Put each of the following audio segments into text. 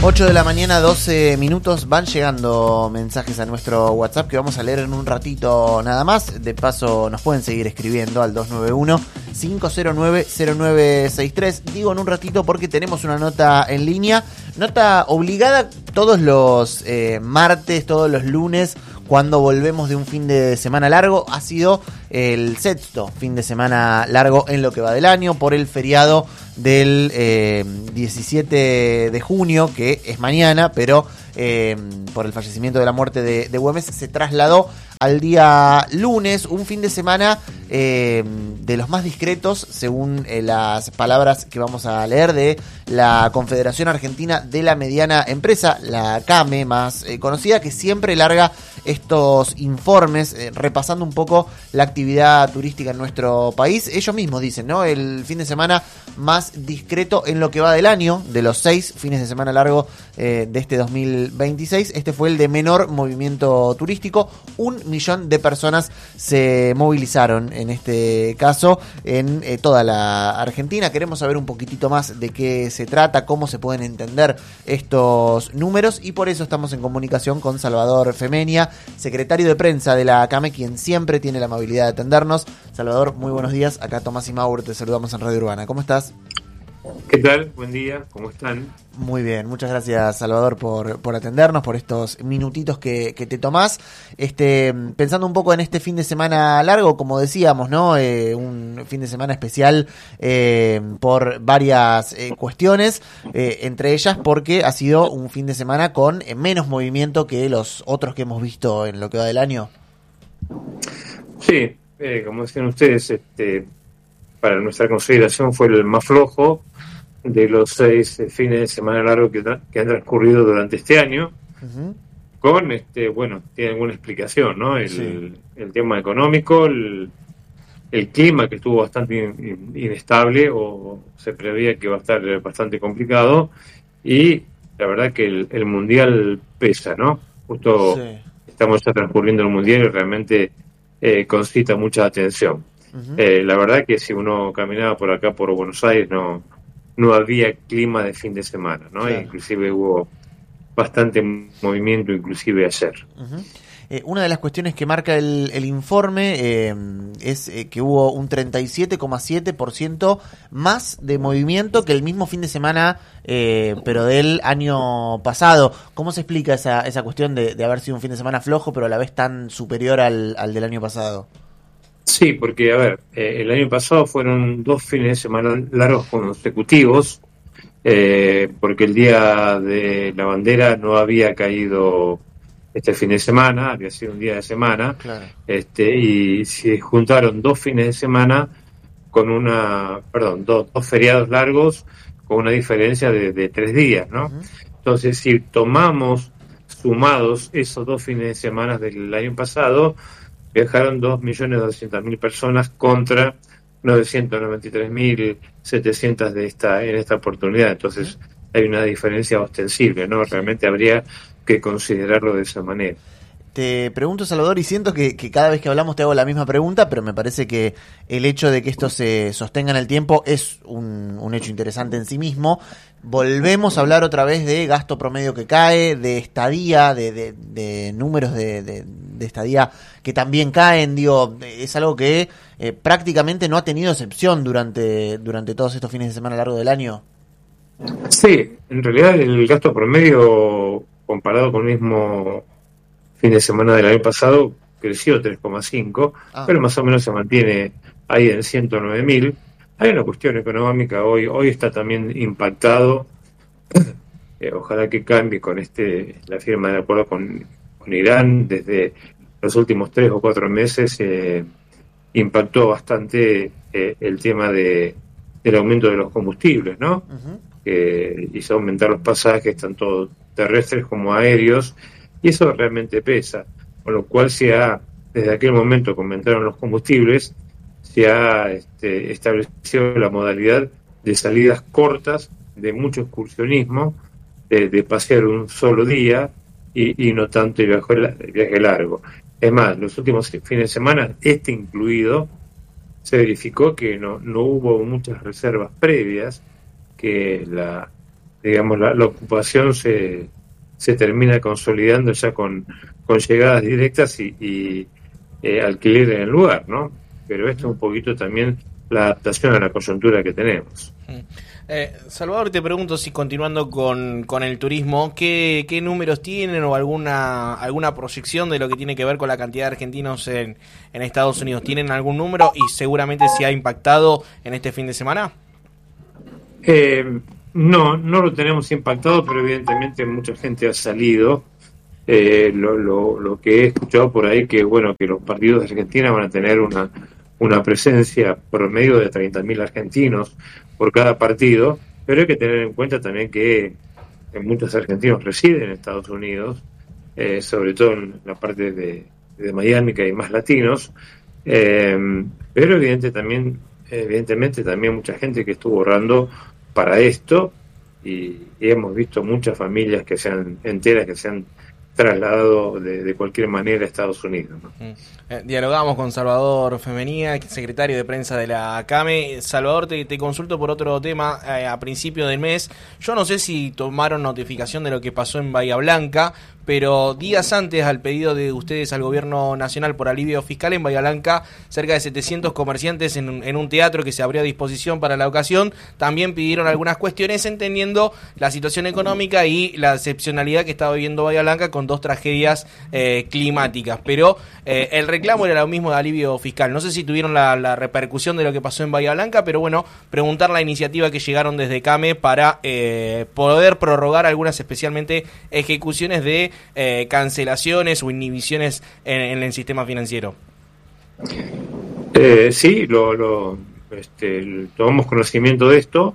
8 de la mañana, 12 minutos. Van llegando mensajes a nuestro WhatsApp que vamos a leer en un ratito nada más. De paso nos pueden seguir escribiendo al 291-509-0963. Digo en un ratito porque tenemos una nota en línea. Nota obligada todos los martes, todos los lunes, cuando volvemos de un fin de semana largo. Ha sido el sexto fin de semana largo en lo que va del año por el feriado del 17 de junio, que es mañana, pero por el fallecimiento de la muerte de Güemes se trasladó al día lunes, un fin de semana de los más discretos, según las palabras que vamos a leer de la Confederación Argentina de la Mediana Empresa, la CAME más conocida, que siempre larga estos informes repasando un poco la actividad turística en nuestro país. Ellos mismos dicen, ¿no? El fin de semana más discreto en lo que va del año, de los 6 fines de semana largo de este 2026. Este fue el de menor movimiento turístico. 1 millón de personas se movilizaron en este caso en toda la Argentina. Queremos saber un poquitito más de qué se trata, cómo se pueden entender estos números, y por eso estamos en comunicación con Salvador Femenia, secretario de prensa de la CAME, quien siempre tiene la amabilidad de atendernos. Salvador, muy buenos días. Acá Tomás y Maur, te saludamos en Radio Urbana. ¿Cómo estás? ¿Qué tal? Buen día, ¿cómo están? Muy bien, muchas gracias, Salvador, por atendernos, por estos minutitos que te tomás. Pensando un poco en este fin de semana largo, como decíamos, ¿no? Un fin de semana especial por varias cuestiones, entre ellas porque ha sido un fin de semana con menos movimiento que los otros que hemos visto en lo que va del año. Sí, como decían ustedes, para nuestra consideración fue el más flojo de los 6 fines de semana largos que han transcurrido durante este año. Uh-huh. Con, bueno, tiene alguna explicación, ¿no? El tema económico, el clima que estuvo bastante inestable, o se preveía que iba a estar bastante complicado, y la verdad que el Mundial pesa, ¿no? Justo estamos ya transcurriendo el Mundial y realmente concita mucha atención. Uh-huh. La verdad que si uno caminaba por acá, por Buenos Aires, no había clima de fin de semana, ¿no? Claro. Inclusive hubo bastante movimiento, inclusive ayer. Uh-huh. Una de las cuestiones que marca el informe es que hubo un 37,7% más de movimiento que el mismo fin de semana, pero del año pasado. ¿Cómo se explica esa cuestión de haber sido un fin de semana flojo, pero a la vez tan superior al del año pasado? Sí, porque, a ver, el año pasado fueron 2 fines de semana largos consecutivos, porque el Día de la Bandera no había caído este fin de semana, había sido un día de semana, claro. Y se juntaron 2 fines de semana con dos feriados largos con una diferencia de 3 días, ¿no? Uh-huh. Entonces, si tomamos sumados esos 2 fines de semana del año pasado, viajaron 2.200.000 personas contra 993.700 en esta oportunidad. Entonces hay una diferencia ostensible, ¿no? Realmente habría que considerarlo de esa manera. Te pregunto, Salvador, y siento que cada vez que hablamos te hago la misma pregunta, pero me parece que el hecho de que esto se sostenga en el tiempo es un hecho interesante en sí mismo. Volvemos a hablar otra vez de gasto promedio que cae, de estadía, de números de estadía que también caen. Digo, es algo que prácticamente no ha tenido excepción durante todos estos fines de semana a lo largo del año. Sí, en realidad el gasto promedio comparado con el mismo fin de semana del año pasado creció 3,5, pero más o menos se mantiene ahí en 109.000. Hay una cuestión económica, hoy está también impactado, ojalá que cambie con la firma de acuerdo con Irán. Desde los últimos 3 o 4 meses impactó bastante el tema del aumento de los combustibles, ¿no? Uh-huh. Hizo aumentar los pasajes, tanto terrestres como aéreos, y eso realmente pesa, con lo cual desde aquel momento que aumentaron los combustibles, se ha establecido la modalidad de salidas cortas, de mucho excursionismo, de pasear un solo día y no tanto el viaje largo. Es más, los últimos fines de semana, incluido, se verificó que no hubo muchas reservas previas, que digamos, la ocupación se termina consolidando ya con llegadas directas y alquiler en el lugar, ¿no? Pero esto es un poquito también la adaptación a la coyuntura que tenemos. Salvador, te pregunto si continuando con el turismo, ¿qué números tienen o alguna proyección de lo que tiene que ver con la cantidad de argentinos en Estados Unidos? ¿Tienen algún número y seguramente si ha impactado en este fin de semana? No lo tenemos impactado, pero evidentemente mucha gente ha salido. Lo que he escuchado por ahí que los partidos de Argentina van a tener una presencia promedio de 30.000 argentinos por cada partido, pero hay que tener en cuenta también que muchos argentinos residen en Estados Unidos, sobre todo en la parte de Miami, que hay más latinos, pero evidentemente también mucha gente que estuvo ahorrando para esto, y hemos visto muchas familias enteras que se han trasladado de cualquier manera a Estados Unidos, ¿no? Dialogamos con Salvador Femenía, secretario de prensa de la CAME. Salvador, te consulto por otro tema. A principio del mes, yo no sé si tomaron notificación de lo que pasó en Bahía Blanca, pero días antes al pedido de ustedes al gobierno nacional por alivio fiscal en Bahía Blanca, cerca de 700 comerciantes en un teatro que se abrió a disposición para la ocasión, también pidieron algunas cuestiones entendiendo la situación económica y la excepcionalidad que estaba viviendo Bahía Blanca con 2 tragedias climáticas, pero el reclamo era lo mismo de alivio fiscal. No sé si tuvieron la repercusión de lo que pasó en Bahía Blanca, pero bueno, preguntar la iniciativa que llegaron desde CAME para poder prorrogar algunas especialmente ejecuciones de cancelaciones o inhibiciones en el sistema financiero. Sí, tomamos conocimiento de esto.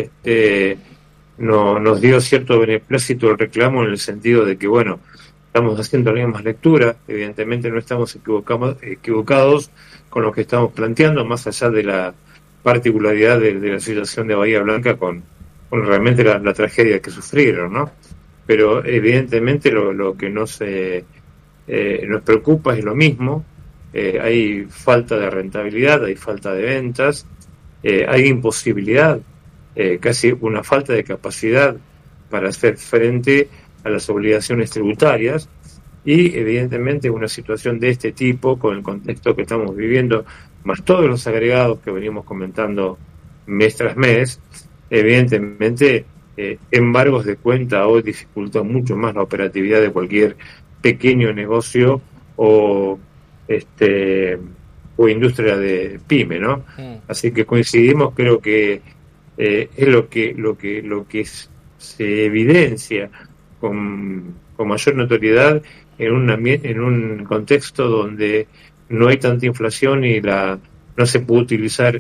Nos dio cierto beneplácito el reclamo en el sentido de que, estamos haciendo la misma lectura, evidentemente no estamos equivocados con lo que estamos planteando, más allá de la particularidad de la situación de Bahía Blanca con realmente la tragedia que sufrieron, ¿no? Pero evidentemente lo que nos preocupa es lo mismo. Hay falta de rentabilidad, hay falta de ventas, hay imposibilidad, casi una falta de capacidad para hacer frente a las obligaciones tributarias, y evidentemente una situación de este tipo, con el contexto que estamos viviendo, más todos los agregados que venimos comentando mes tras mes, evidentemente embargos de cuenta hoy dificultan mucho más la operatividad de cualquier pequeño negocio o industria de pyme, ¿no? Así que coincidimos, creo que es lo que se evidencia con mayor notoriedad en un contexto donde no hay tanta inflación y no se puede utilizar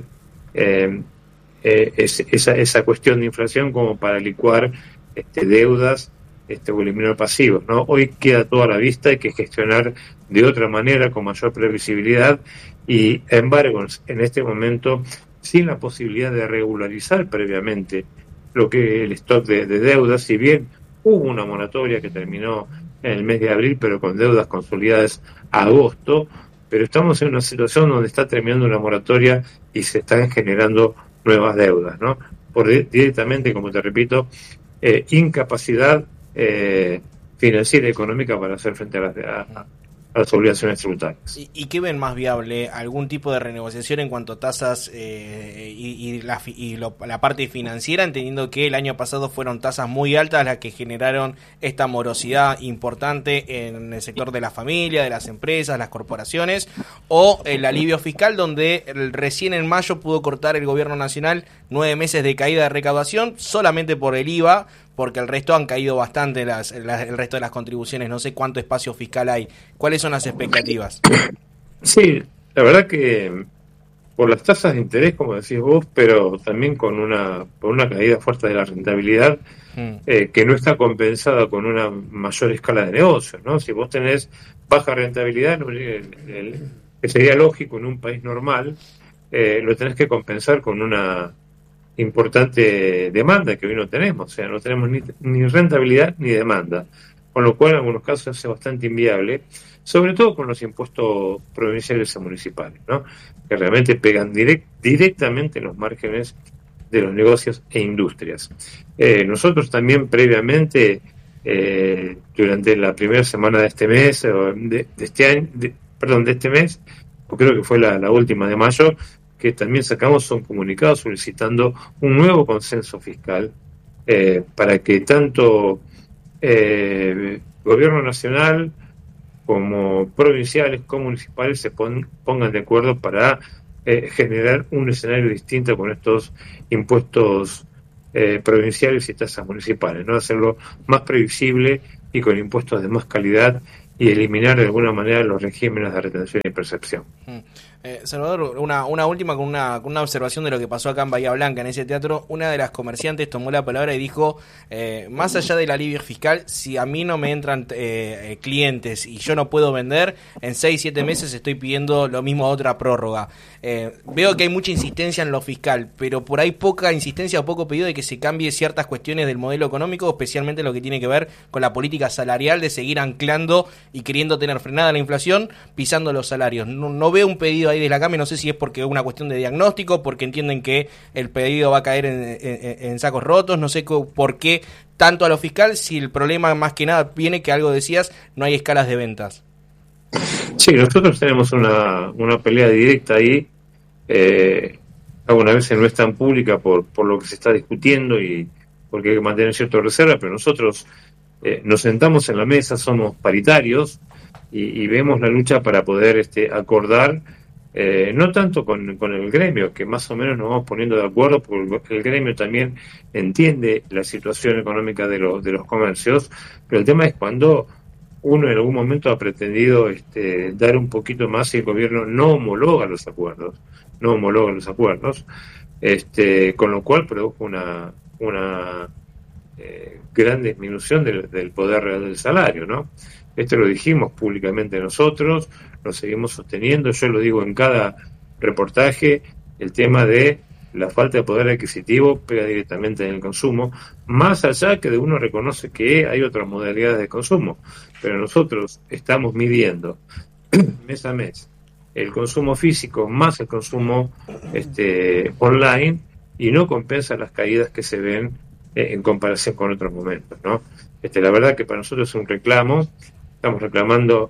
esa cuestión de inflación como para licuar deudas o eliminar pasivos, ¿no? Hoy queda todo a la vista, hay que gestionar de otra manera, con mayor previsibilidad, y embargos en este momento sin la posibilidad de regularizar previamente lo que el stock de deudas, si bien hubo una moratoria que terminó en el mes de abril, pero con deudas consolidadas a agosto, pero estamos en una situación donde está terminando una moratoria y se están generando nuevas deudas, ¿no? Directamente, como te repito, incapacidad financiera y económica para hacer frente a las obligaciones tributarias. ¿Y qué ven más viable? ¿Algún tipo de renegociación en cuanto a tasas y la parte financiera, entendiendo que el año pasado fueron tasas muy altas las que generaron esta morosidad importante en el sector de la familia, de las empresas, las corporaciones, o el alivio fiscal, donde recién en mayo pudo cortar el gobierno nacional 9 meses de caída de recaudación solamente por el IVA, porque el resto han caído bastante el resto de las contribuciones? No sé cuánto espacio fiscal hay. ¿Cuáles son las expectativas? Sí, la verdad que por las tasas de interés, como decís vos, pero también por una caída fuerte de la rentabilidad, que no está compensada con una mayor escala de negocios, ¿no? Si vos tenés baja rentabilidad, que sería lógico en un país normal, lo tenés que compensar con una importante demanda que hoy no tenemos, o sea, no tenemos ni rentabilidad ni demanda, con lo cual en algunos casos se hace bastante inviable, sobre todo con los impuestos provinciales y municipales, ¿no? Que realmente pegan directamente en los márgenes de los negocios e industrias. Nosotros también previamente, durante la primera semana de este mes, de este mes, o creo que fue la última de mayo, que también sacamos un comunicado solicitando un nuevo consenso fiscal para que tanto gobierno nacional como provinciales, como municipales se pongan de acuerdo para generar un escenario distinto con estos impuestos provinciales y tasas municipales, ¿no? Hacerlo más previsible y con impuestos de más calidad y eliminar de alguna manera los regímenes de retención y percepción. Salvador, una última con una observación de lo que pasó acá en Bahía Blanca, en ese teatro. Una de las comerciantes tomó la palabra y dijo, más allá del alivio fiscal, si a mí no me entran clientes y yo no puedo vender, en 6-7 meses estoy pidiendo lo mismo, otra prórroga. Veo que hay mucha insistencia en lo fiscal, pero por ahí poca insistencia o poco pedido de que se cambie ciertas cuestiones del modelo económico, especialmente lo que tiene que ver con la política salarial, de seguir anclando y queriendo tener frenada la inflación, pisando los salarios. No veo un pedido ahí de la CAME, no sé si es porque es una cuestión de diagnóstico, porque entienden que el pedido va a caer en sacos rotos, no sé por qué tanto a lo fiscal, si el problema más que nada viene, que algo decías, no hay escalas de ventas. Sí, nosotros tenemos una pelea directa ahí, algunas veces no es tan pública por lo que se está discutiendo y porque hay que mantener cierta reserva, pero nosotros nos sentamos en la mesa, somos paritarios y vemos la lucha para poder acordar, no tanto con el gremio, que más o menos nos vamos poniendo de acuerdo, porque el gremio también entiende la situación económica de los comercios, pero el tema es cuando uno en algún momento ha pretendido dar un poquito más y el gobierno no homologa los acuerdos, con lo cual produjo una gran disminución del poder real del salario, ¿no? Esto lo dijimos públicamente nosotros, lo seguimos sosteniendo, yo lo digo en cada reportaje, el tema de la falta de poder adquisitivo pega directamente en el consumo, más allá que de uno reconoce que hay otras modalidades de consumo, pero nosotros estamos midiendo mes a mes el consumo físico más el consumo online y no compensa las caídas que se ven en comparación con otros momentos, ¿no? La verdad que para nosotros es un reclamo. Estamos reclamando,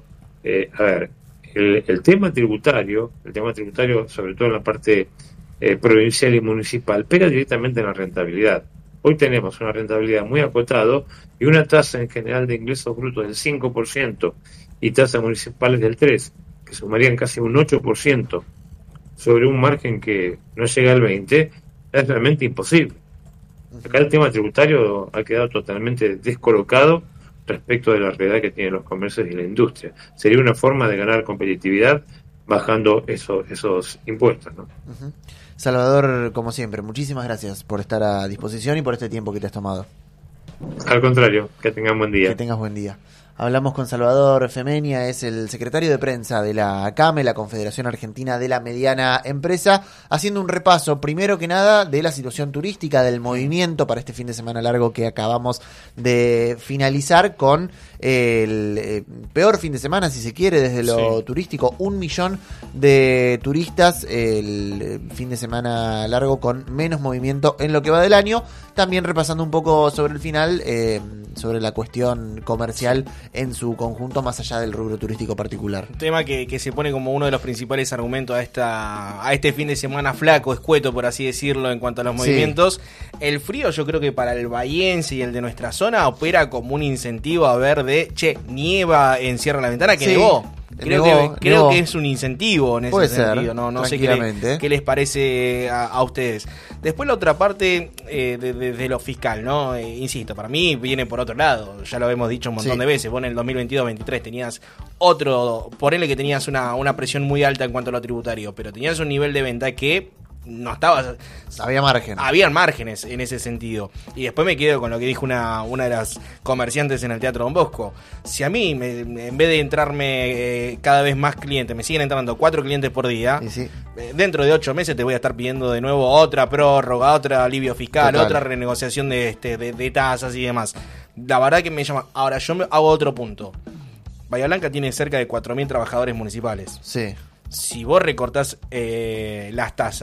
el tema tributario, sobre todo en la parte provincial y municipal, pega directamente en la rentabilidad. Hoy tenemos una rentabilidad muy acotado y una tasa en general de ingresos brutos del 5% y tasas municipales del 3%, que sumarían casi un 8% sobre un margen que no llega al 20%, es realmente imposible. Acá el tema tributario ha quedado totalmente descolocado respecto de la realidad que tienen los comercios y la industria. Sería una forma de ganar competitividad bajando esos impuestos, ¿no? Uh-huh. Salvador, como siempre, muchísimas gracias por estar a disposición y por este tiempo que te has tomado. Al contrario, que tengan buen día. Que tengas buen día. Hablamos con Salvador Femenia, es el secretario de prensa de la CAME, la Confederación Argentina de la Mediana Empresa, haciendo un repaso, primero que nada, de la situación turística, del movimiento para este fin de semana largo que acabamos de finalizar con el peor fin de semana, si se quiere, desde lo turístico. 1 millón de turistas el fin de semana largo con menos movimiento en lo que va del año. También repasando un poco sobre el final, sobre la cuestión comercial en su conjunto, más allá del rubro turístico particular. Un tema que se pone como uno de los principales argumentos a este fin de semana flaco, escueto, por así decirlo, en cuanto a los movimientos. El frío, yo creo que para el bahiense y el de nuestra zona opera como un incentivo a ver nieva en Cierra la Ventana, que nevó. Creo que es un incentivo en ese sentido. No sé qué les parece a ustedes. Después la otra parte de lo fiscal, ¿no? Insisto, para mí viene por otro lado. Ya lo hemos dicho un montón de veces. Vos en el 2022-23 tenías ponele que tenías una presión muy alta en cuanto a lo tributario, pero tenías un nivel de venta que no estaba... Habían márgenes en ese sentido. Y después me quedo con lo que dijo una de las comerciantes en el Teatro Don Bosco. Si a mí, en vez de entrarme cada vez más clientes, me siguen entrando 4 clientes por día, dentro de 8 meses te voy a estar pidiendo de nuevo otra prórroga, otro alivio fiscal, otra renegociación de tasas y demás. La verdad que me llama... Ahora, yo hago otro punto. Bahía Blanca tiene cerca de 4.000 trabajadores municipales. Sí. Si vos recortás las tasas,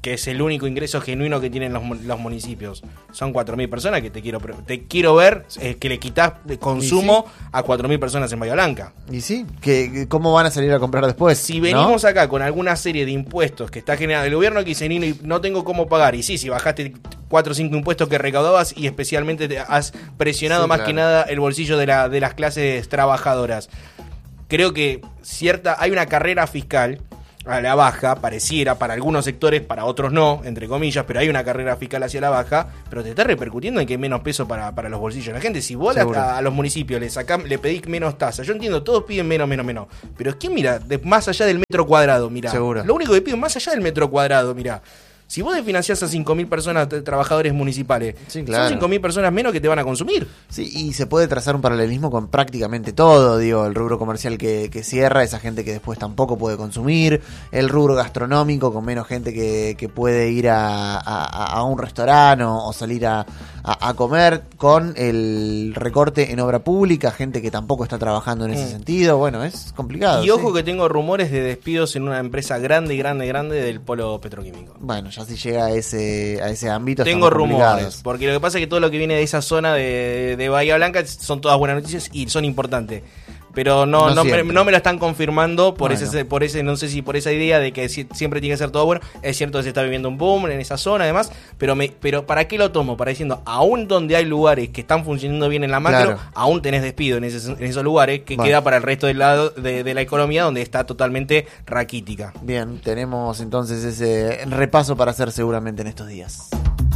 que es el único ingreso genuino que tienen los municipios. Son 4.000 personas que te quiero ver que le quitas de consumo a 4.000 personas en Bahía Blanca. Y sí, ¿cómo van a salir a comprar después? Si venimos acá con alguna serie de impuestos que está generando el gobierno que dice, no tengo cómo pagar, y sí, si bajaste 4 o 5 impuestos que recaudabas y especialmente te has presionado más que nada el bolsillo de las clases trabajadoras. Creo que hay una carrera fiscal a la baja, pareciera, para algunos sectores, para otros no, entre comillas, pero hay una carrera fiscal hacia la baja, pero te está repercutiendo en que hay menos peso para los bolsillos de la gente. Si vos a los municipios le pedís menos tasa, yo entiendo, todos piden menos, pero ¿quién mira más allá del metro cuadrado? Mira, lo único que piden más allá del metro cuadrado, mira. Si vos desfinanciás a 5.000 personas, trabajadores municipales, son 5.000 personas menos que te van a consumir. Sí, y se puede trazar un paralelismo con prácticamente todo, digo, el rubro comercial que cierra, esa gente que después tampoco puede consumir, el rubro gastronómico con menos gente que puede ir a un restaurante o salir a comer, con el recorte en obra pública, gente que tampoco está trabajando en ese sentido, bueno, es complicado. Y ojo que tengo rumores de despidos en una empresa grande del polo petroquímico. Bueno, ya si llega a ese ámbito. Tengo rumores, porque lo que pasa es que todo lo que viene de esa zona de Bahía Blanca son todas buenas noticias y son importantes. Pero no me lo están confirmando por ese no sé si por esa idea de que siempre tiene que ser todo bueno. Es cierto que se está viviendo un boom en esa zona además, pero ¿para qué lo tomo? Para diciendo, aún donde hay lugares que están funcionando bien en la macro, aún tenés despido en esos lugares que queda para el resto del lado de la economía donde está totalmente raquítica. Bien, tenemos entonces ese repaso para hacer seguramente en estos días.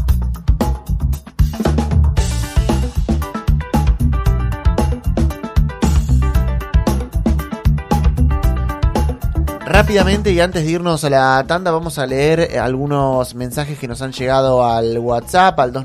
Rápidamente y antes de irnos a la tanda vamos a leer algunos mensajes que nos han llegado al WhatsApp, al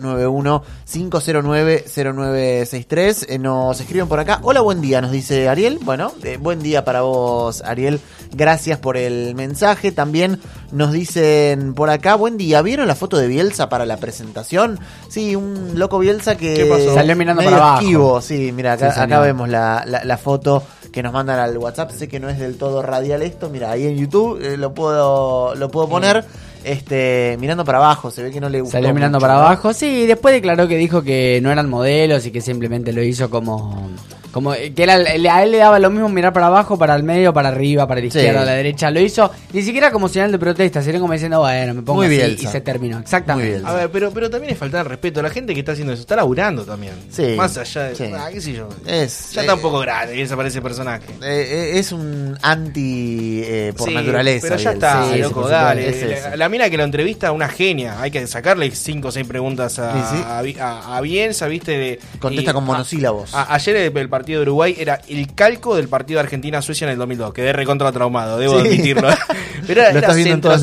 291-509-0963. Nos escriben por acá. Hola, buen día, nos dice Ariel. Bueno, buen día para vos, Ariel. Gracias por el mensaje. También nos dicen por acá, buen día. ¿Vieron la foto de Bielsa para la presentación? Sí, un loco Bielsa que salió mirando para abajo. Esquivo. Sí, mira, acá vemos la foto que nos mandan al WhatsApp. Sé que no es del todo radial esto. Mira, ahí en YouTube lo puedo poner. Mirando para abajo, se ve que no le gustó. Salió mirando para abajo, sí, después declaró que dijo que no eran modelos y que simplemente lo hizo como que a él le daba lo mismo mirar para abajo, para el medio, para arriba, para la izquierda, a la derecha. Lo hizo ni siquiera como señal de protesta, sería como diciendo, bueno, me pongo muy así y se terminó. Exactamente. A ver, pero también es faltar de respeto. La gente que está haciendo eso está laburando también. Sí. Más allá de... qué sé yo. Ya está un poco grande que desaparece el personaje. Es un anti por naturaleza. Pero ya está, loco, dale. La mina que lo entrevista, una genia. Hay que sacarle 5 o 6 preguntas a Bielsa, ¿viste? Contesta con monosílabos. Ayer el partido de Uruguay era el calco del partido de Argentina-Suecia en el 2002. Quedé recontra traumado, debo admitirlo. Pero era centro,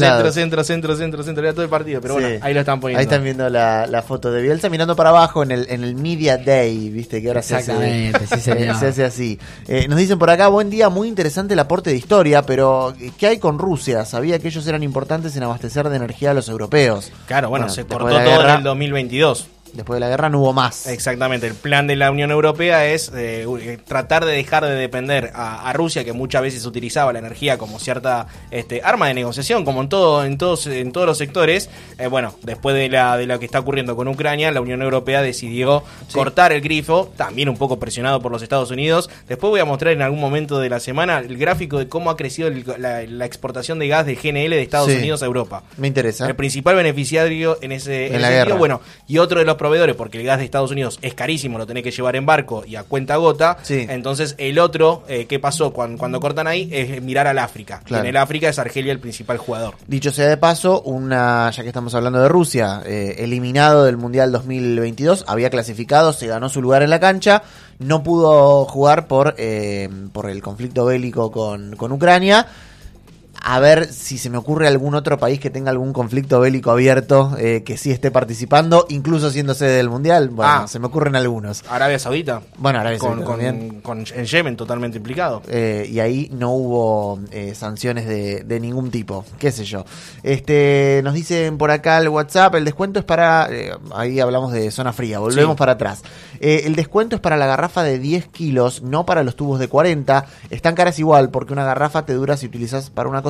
era todo el partido. Pero bueno, ahí lo están poniendo. Ahí están viendo la foto de Bielsa mirando para abajo en el Media Day, ¿viste? Que ahora se hace así. Nos dicen por acá, buen día, muy interesante el aporte de historia, pero ¿qué hay con Rusia? Sabía que ellos eran importantes en abastecer de energía a los europeos. Claro, bueno, se cortó todo en el 2022. Después de la guerra no hubo más. Exactamente, el plan de la Unión Europea es tratar de dejar de depender a Rusia, que muchas veces utilizaba la energía como cierta arma de negociación, como en todos los sectores. Bueno, después de lo que está ocurriendo con Ucrania, la Unión Europea decidió cortar el grifo, también un poco presionado por los Estados Unidos. Después voy a mostrar en algún momento de la semana el gráfico de cómo ha crecido la exportación de gas de GNL de Estados Unidos a Europa. Me interesa. El principal beneficiario en ese sentido, bueno, y otro de los proveedores, porque el gas de Estados Unidos es carísimo, lo tenés que llevar en barco y a cuenta gota. Entonces el otro, ¿qué pasó cuando cortan ahí? Es mirar al África. Claro. En el África es Argelia el principal jugador. Dicho sea de paso, ya que estamos hablando de Rusia, eliminado del Mundial 2022, había clasificado, se ganó su lugar en la cancha, no pudo jugar por el conflicto bélico con Ucrania. A ver si se me ocurre algún otro país que tenga algún conflicto bélico abierto que sí esté participando, incluso siendo sede del Mundial. Bueno, se me ocurren algunos. Arabia Saudita. Bueno, Arabia Saudita en Yemen totalmente implicado. Y ahí no hubo sanciones de ningún tipo, qué sé yo. Nos dicen por acá el WhatsApp, el descuento es para... ahí hablamos de zona fría, volvemos para atrás. El descuento es para la garrafa de 10 kilos, no para los tubos de 40. Están caras igual, porque una garrafa te dura si utilizas para una cosa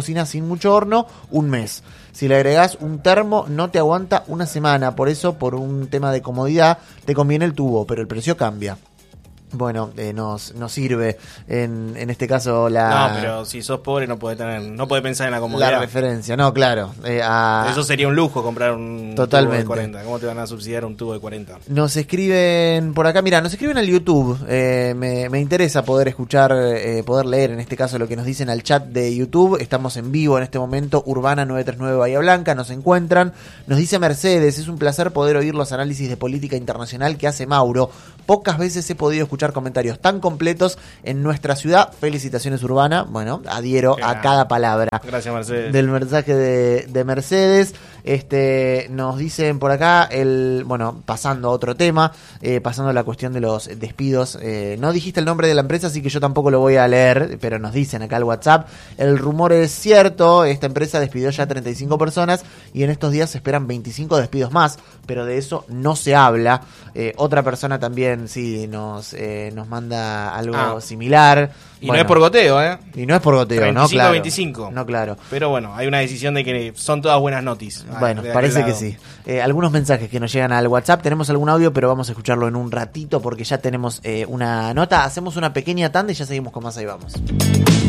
cocina sin mucho horno, un mes. Si le agregás un termo, no te aguanta una semana. Por eso, por un tema de comodidad, te conviene el tubo, pero el precio cambia. Bueno, nos sirve en este caso la... No, pero si sos pobre no podés pensar en la comodidad. La referencia, no, claro. Eso sería un lujo, comprar un totalmente. tubo de 40. ¿Cómo te van a subsidiar un tubo de 40? Nos escriben por acá, mira, nos escriben al YouTube. Me interesa poder escuchar, poder leer en este caso lo que nos dicen al chat de YouTube. Estamos en vivo en este momento, Urbana 939 Bahía Blanca, nos encuentran. Nos dice Mercedes, es un placer poder oír los análisis de política internacional que hace Mauro. Pocas veces he podido escuchar comentarios tan completos en nuestra ciudad. Felicitaciones, Urbana. Bueno, adhiero a cada palabra. Gracias, Mercedes. Del mensaje de Mercedes. Nos dicen por acá, pasando a otro tema, pasando a la cuestión de los despidos. No dijiste el nombre de la empresa, así que yo tampoco lo voy a leer, pero nos dicen acá al WhatsApp. El rumor es cierto, esta empresa despidió ya 35 personas y en estos días se esperan 25 despidos más, pero de eso no se habla. Otra persona también sí nos manda algo similar. Y bueno, no es por goteo, ¿eh? Y no es por goteo, 35, ¿no? Claro. 25. No, claro. Pero bueno, hay una decisión de que son todas buenas noticias. Bueno, parece que sí. Algunos mensajes que nos llegan al WhatsApp. Tenemos algún audio, pero vamos a escucharlo en un ratito porque ya tenemos una nota. Hacemos una pequeña tanda y ya seguimos con más. Ahí vamos.